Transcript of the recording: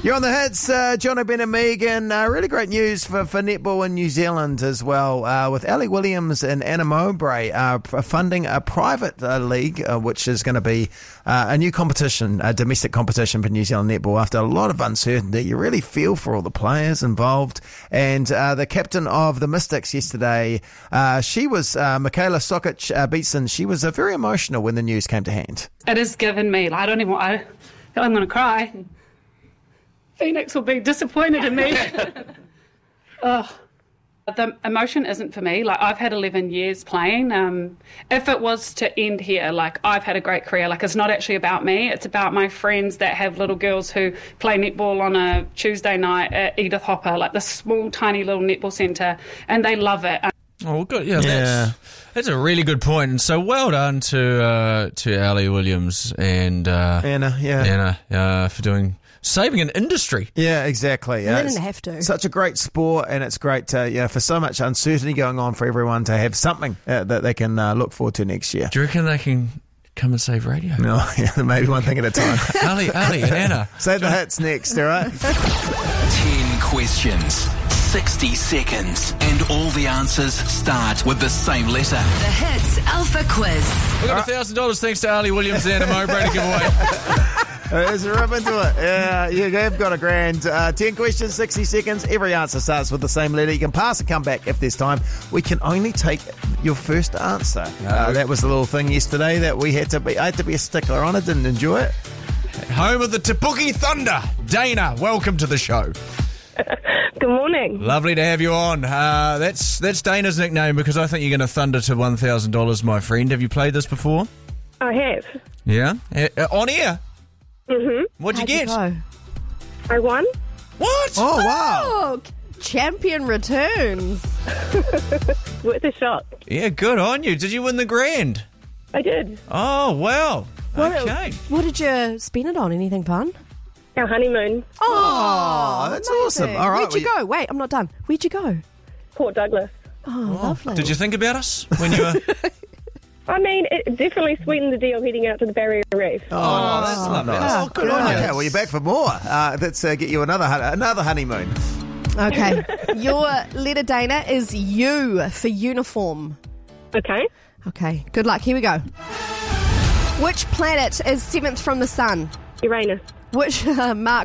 You're on the hits, John O'Brien and Megan. Really great news for netball in New Zealand as well, with Ali Williams and Anna Mowbray funding a private league, which is going to be a new competition, a domestic competition for New Zealand netball. After a lot of uncertainty, you really feel for all the players involved. And the captain of the Mystics yesterday, she was Michaela Sokic-Beatson. She was very emotional when the news came to hand. It has given me, I'm going to cry. Phoenix will be disappointed in me. The emotion isn't for me. I've had 11 years playing. If it was to end here, I've had a great career. It's not actually about me. It's about my friends that have little girls who play netball on a Tuesday night at Edith Hopper, the small, tiny little netball centre, and they love it. Oh, good. Yeah, that's a really good point. And so well done to Ali Williams and Anna for saving an industry. Yeah, exactly. They didn't have to. Such a great sport, and it's great to, for so much uncertainty going on for everyone to have something that they can look forward to next year. Do you reckon they can come and save radio? No, maybe one thing at a time. Ali and Anna. Save the hits next, all right? 10 questions, 60 seconds, and all the answers start with the same letter. The Hits Alpha Quiz. We've got $1,000 thanks to Ali Williams and Anna Mowbray to give away. Let's rip into it. Yeah, you've got a grand. 10 questions, 60 seconds. Every answer starts with the same letter. You can pass or come back if there's time. We can only take your first answer. That was the little thing yesterday that I had to be a stickler on. I didn't enjoy it. Home of the Te Puke Thunder. Dana, welcome to the show. Good morning. Lovely to have you on. That's Dana's nickname because I think you're going to thunder to $1,000, my friend. Have you played this before? I have. Yeah? On air? Mm-hmm. What'd you get? Go? I won. What? Oh, wow. Oh, champion returns. Worth a shot. Yeah, good on you. Did you win the grand? I did. Oh, well. Okay. What did you spend it on? Anything fun? Our honeymoon. Oh, that's awesome. All right. Where'd you go? Wait, I'm not done. Where'd you go? Port Douglas. Oh, lovely. Did you think about us when you were... I mean, it definitely sweetened the deal heading out to the Barrier Reef. Oh, that's lovely. Oh, good on you. Okay, well, you're back for more. Let's get you another honeymoon. Okay. Your letter, Dana, is U for uniform. Okay. Okay, good luck. Here we go. Which planet is 7th from the sun? Uranus. Which Mark